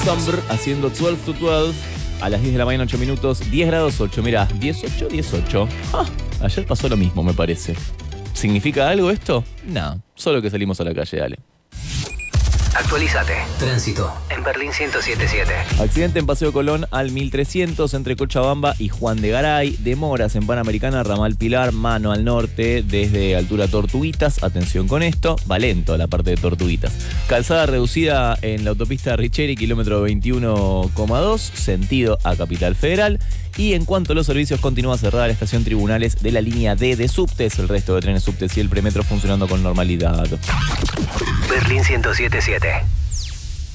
Summer haciendo 12 to 12 a las 10 de la mañana, 8 minutos, 10 grados 8. Mirá, 18. Ayer pasó lo mismo, me parece. ¿Significa algo esto? No, solo que salimos a la calle, dale. Actualízate. Tránsito en Berlín 107.7. Accidente en Paseo Colón al 1300 entre Cochabamba y Juan de Garay. Demoras en Panamericana, Ramal Pilar, mano al norte desde altura Tortuguitas. Atención con esto, va lento la parte de Tortuguitas. Calzada reducida en la autopista Richeri, kilómetro 21,2, sentido a Capital Federal. Y en cuanto a los servicios, continúa cerrada la estación Tribunales de la línea D de subtes. El resto de trenes subtes y el premetro funcionando con normalidad. Berlín 107.7.